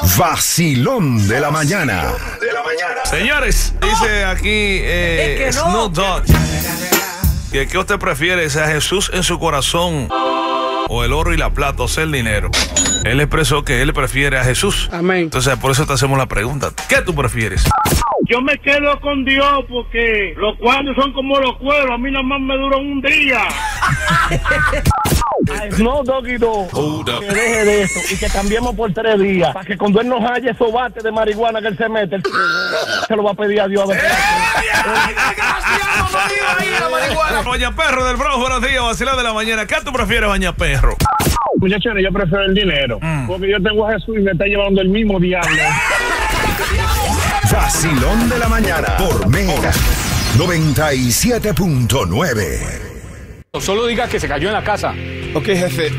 Vacilón de la mañana. Señores, dice aquí Snoop Dogg que usted prefiere, ¿a Jesús en su corazón o el oro y la plata, o sea, el dinero? Él expresó que él prefiere a Jesús. Amén. Entonces, por eso te hacemos la pregunta. ¿Qué tú prefieres? Yo me quedo con Dios porque los cuadros son como los cueros. A mí nada más me duran un día. No, Doguito, que deje de eso y que cambiemos por 3 días para que cuando él nos haya esos bates de marihuana que él se mete, él se lo va a pedir a Dios. Baña Perro del Bronx, buenos días, Vacilón de la mañana. ¿Qué tú prefieres, Baña Perro? Muchachos, yo prefiero el dinero, porque yo tengo a Jesús y me está llevando el mismo diablo. Vacilón de la mañana por Mega 97.9. Solo diga que se cayó en la casa. Ok, jefe.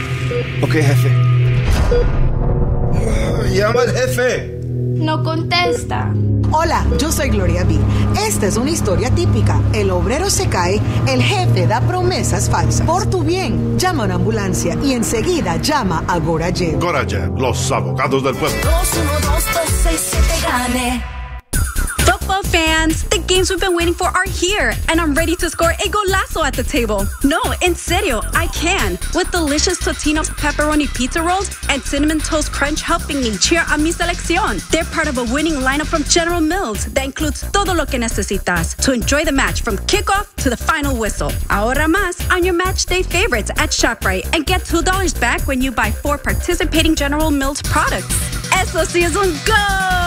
Llama al jefe. No contesta. Hola, yo soy Gloria B. Esta es una historia típica. El obrero se cae, el jefe da promesas falsas. Por tu bien, llama a una ambulancia y enseguida llama a Gorajet. Gorajet, los abogados del pueblo. 212-267-GANE. Football fans, the games we've been waiting for are here, and I'm ready to score a golazo at the table. No, en serio, I can. With delicious Totino's pepperoni pizza rolls and cinnamon toast crunch helping me cheer on mi selección. They're part of a winning lineup from General Mills that includes todo lo que necesitas to enjoy the match from kickoff to the final whistle. Ahorra más on your match day favorites at ShopRite and get $2 back when you buy 4 participating General Mills products. Eso sí es un go!